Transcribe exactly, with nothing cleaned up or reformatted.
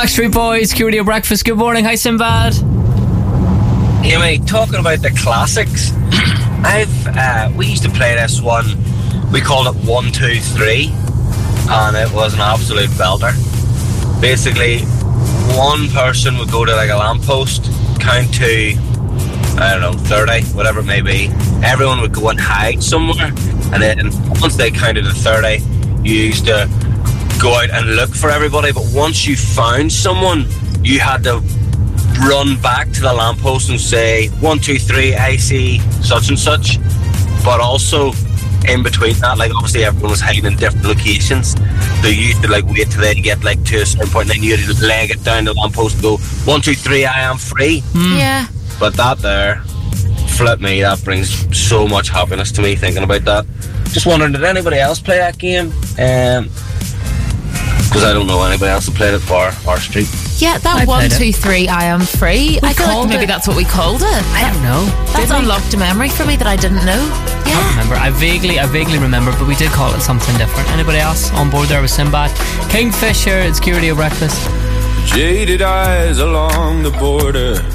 Backstreet Boys, Q Radio Breakfast. Good morning. Hi, Sinbad. Yeah, mate, talking about the classics, I've uh, we used to play this one. We called it one, two, three, and it was an absolute belter. Basically, one person would go to like a lamppost, count to, I don't know, thirty, whatever it may be. Everyone would go and hide somewhere, and then once they counted to thirty, you used to go out and look for everybody. But once you found someone, you had to run back to the lamppost and say, one, two, three, I see such and such. But also, in between that, like obviously everyone was hiding in different locations. So you used to like wait till they get like to a certain point, and then you had to leg it down the lamppost and go, one, two, three, I am free. Mm. Yeah. But that there, flip me, that brings so much happiness to me thinking about that. Just wondering, did anybody else play that game? Um, because I don't know anybody else who played it for our street. Yeah, that I one, played two, three, I am free. We I feel like called maybe it- that's what we called it. I don't know. That's Did we? unlocked a memory for me that I didn't know. I Yeah. can't remember. I vaguely, I vaguely remember, but we did call it something different. Anybody else on board there with Sinbad? Kingfisher, it's Q Radio Breakfast. Jaded eyes along the border,